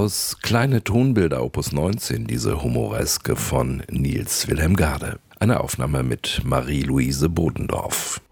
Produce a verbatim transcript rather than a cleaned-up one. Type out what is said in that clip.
aus Kleine Tonbilder Opus neunzehn, diese Humoreske von Niels Wilhelm Gade. Eine Aufnahme mit Marie-Louise Bodendorf.